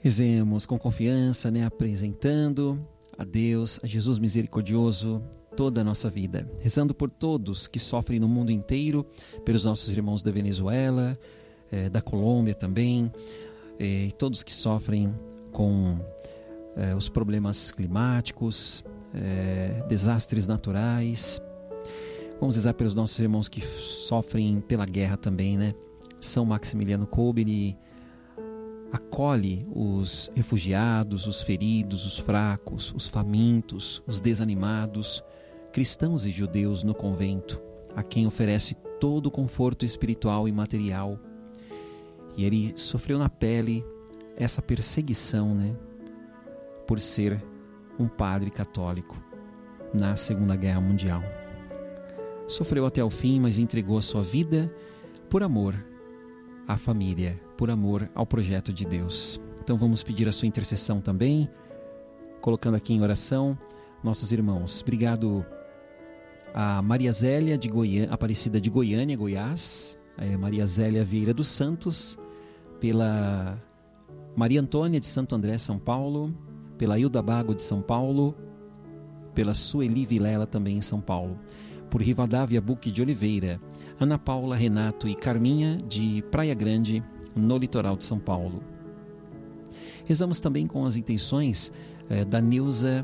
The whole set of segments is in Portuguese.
Rezemos com confiança, apresentando a Deus, a Jesus misericordioso, toda a nossa vida. Rezando por todos que sofrem no mundo inteiro, pelos nossos irmãos da Venezuela, da Colômbia também, e todos que sofrem com os problemas climáticos, desastres naturais. Vamos rezar pelos nossos irmãos que sofrem pela guerra também, São Maximiliano Kolbe acolhe os refugiados, os feridos, os fracos, os famintos, os desanimados, cristãos e judeus no convento, a quem oferece todo o conforto espiritual e material. E ele sofreu na pele essa perseguição, por ser um padre católico na Segunda Guerra Mundial. Sofreu até o fim, mas entregou a sua vida por amor à família, por amor ao projeto de Deus. Então vamos pedir a sua intercessão também, colocando aqui em oração nossos irmãos. Obrigado a Maria Zélia de Goiânia, Aparecida de Goiânia, Goiás, Maria Zélia Vieira dos Santos, pela Maria Antônia de Santo André, São Paulo, pela Hilda Bago de São Paulo, pela Sueli Vilela também em São Paulo, por Rivadavia Buque de Oliveira, Ana Paula, Renato e Carminha de Praia Grande, no litoral de São Paulo. Rezamos também com as intenções da Neuza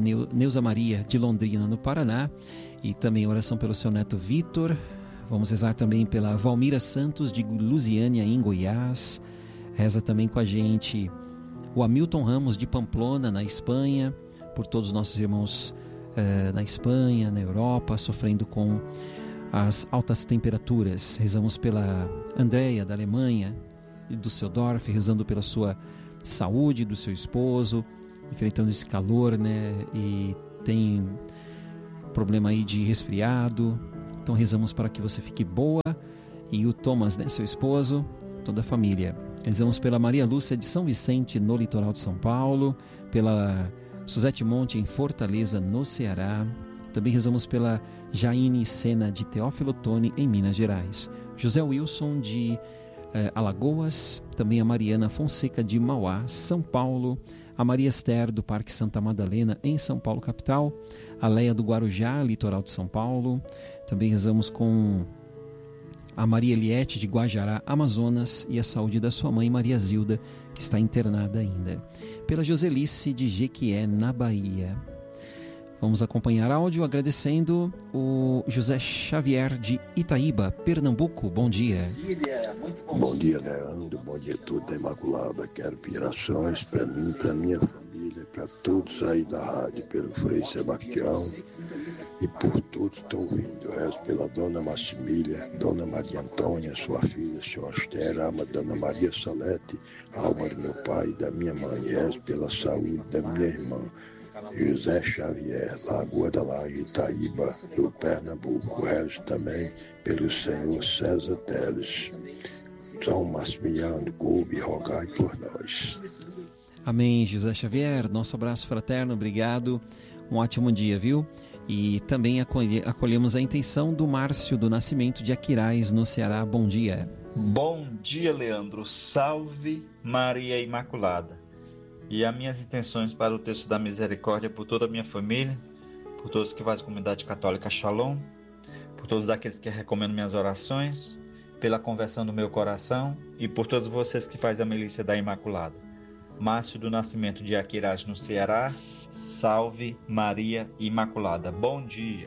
Maria de Londrina, no Paraná, e também oração pelo seu neto Vitor. Vamos rezar também pela Valmira Santos de Lusiânia, em Goiás. Reza também com a gente o Hamilton Ramos de Pamplona, na Espanha, por todos os nossos irmãos na Espanha, na Europa, sofrendo com as altas temperaturas. Rezamos pela Andréia, da Alemanha, e do Düsseldorf, rezando pela sua saúde, do seu esposo, enfrentando esse calor, e tem problema aí de resfriado. Então rezamos para que você fique boa, e o Thomas, seu esposo, toda a família. Rezamos pela Maria Lúcia de São Vicente, no litoral de São Paulo, pela Suzete Monte, em Fortaleza, no Ceará. Também rezamos pela Jaine Sena de Teófilo Otoni, em Minas Gerais. José Wilson de Alagoas, também a Mariana Fonseca de Mauá, São Paulo, a Maria Esther do Parque Santa Madalena, em São Paulo, capital, a Leia do Guarujá, litoral de São Paulo. Também rezamos com a Maria Eliette de Guajará, Amazonas, e a saúde da sua mãe, Maria Zilda, que está internada ainda. Pela Joselice de Jequié, na Bahia. Vamos acompanhar áudio agradecendo o José Xavier de Itaíba, Pernambuco. Bom dia. Bom dia, Leandro. Bom dia a todos da Imaculada. Quero pedir orações para mim, para minha família, para todos aí da rádio, pelo Frei Sebastião e por todos que estão ouvindo. Rezo pela Dona Maximília, Dona Maria Antônia, sua filha, senhora Esther, ama Dona Maria Salete, alma do meu pai e da minha mãe. Rezo pela saúde da minha irmã José Xavier, Lagoa da Laje, Itaíba, no Pernambuco. Rezo também pelo senhor César Teles. São Maximiliano Kolbe, rogai por nós. Amém, José Xavier. Nosso abraço fraterno, obrigado. Um ótimo dia, viu? E também acolhemos a intenção do Márcio do Nascimento de Aquiraz, no Ceará. Bom dia. Bom dia, Leandro. Salve Maria Imaculada. E as minhas intenções para o texto da misericórdia por toda a minha família, por todos que fazem a comunidade católica Shalom, por todos aqueles que recomendam minhas orações, pela conversão do meu coração e por todos vocês que fazem a milícia da Imaculada. Márcio do Nascimento de Aquiraz, no Ceará. Salve Maria Imaculada. Bom dia.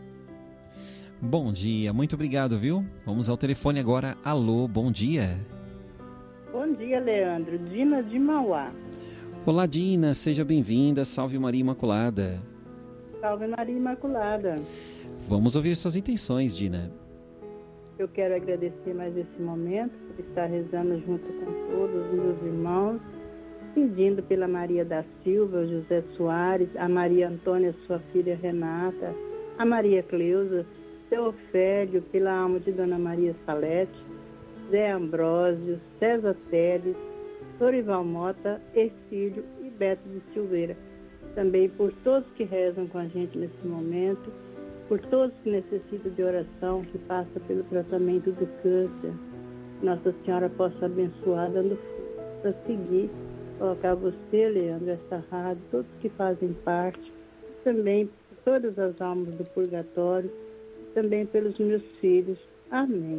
Bom dia, muito obrigado, viu? Vamos ao telefone agora. Alô, bom dia. Bom dia, Leandro. Dina de Mauá. Olá, Dina, seja bem-vinda. Salve Maria Imaculada. Salve Maria Imaculada. Vamos ouvir suas intenções, Dina. Eu quero agradecer mais esse momento por estar rezando junto com todos os meus irmãos, pedindo pela Maria da Silva, o José Soares, a Maria Antônia, sua filha Renata, a Maria Cleusa, seu Ofélio, pela alma de Dona Maria Salete, Zé Ambrósio, César Teles, Dorival Mota, Ercílio e Beto de Silveira. Também por todos que rezam com a gente nesse momento, por todos que necessitam de oração, que passa pelo tratamento do câncer. Nossa Senhora possa abençoar, dando força para seguir colocar você, Leandro, essa rádio, todos que fazem parte, também por todas as almas do purgatório, também pelos meus filhos. Amém.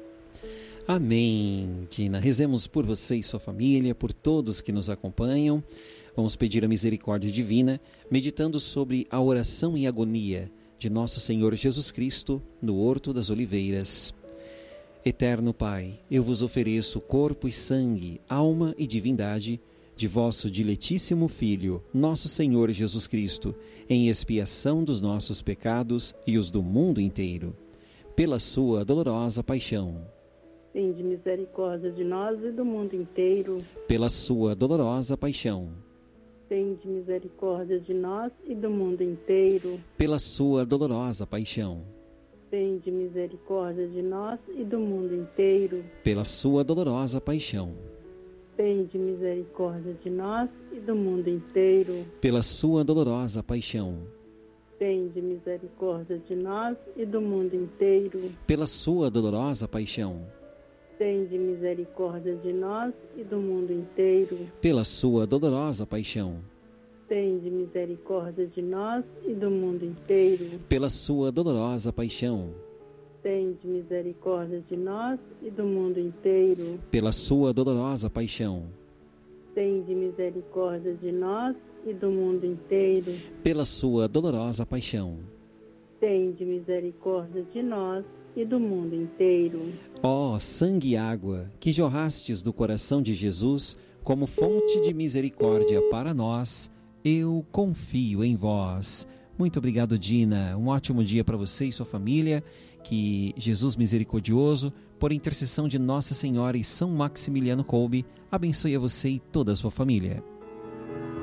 Amém, Dina. Rezemos por você e sua família, por todos que nos acompanham. Vamos pedir a misericórdia divina, meditando sobre a oração em agonia de nosso Senhor Jesus Cristo no Horto das Oliveiras. Eterno Pai, eu vos ofereço corpo e sangue, alma e divindade de vosso diletíssimo Filho, nosso Senhor Jesus Cristo, em expiação dos nossos pecados e os do mundo inteiro, pela sua dolorosa paixão. Tende misericórdia de nós e do mundo inteiro. Pela sua dolorosa paixão. Tende misericórdia de nós e do mundo inteiro. Pela sua dolorosa paixão. Tende misericórdia de nós e do mundo inteiro. Pela sua dolorosa paixão. Tende misericórdia de nós e do mundo inteiro. Pela sua dolorosa paixão. Tende misericórdia de nós e do mundo inteiro. Pela sua dolorosa paixão. Tende misericórdia de nós e do mundo inteiro. Pela sua dolorosa paixão. Tende misericórdia de nós e do mundo inteiro. Pela sua dolorosa paixão. Tende misericórdia de nós e do mundo inteiro. Pela sua dolorosa paixão. Tende misericórdia de nós e do mundo inteiro. Pela sua dolorosa paixão. Tende misericórdia de nós e do mundo inteiro. Ó sangue e água que jorrastes do coração de Jesus como fonte de misericórdia para nós, eu confio em vós. Muito obrigado, Dina. Um ótimo dia para você e sua família. Que Jesus misericordioso, por intercessão de Nossa Senhora e São Maximiliano Kolbe, abençoe a você e toda a sua família.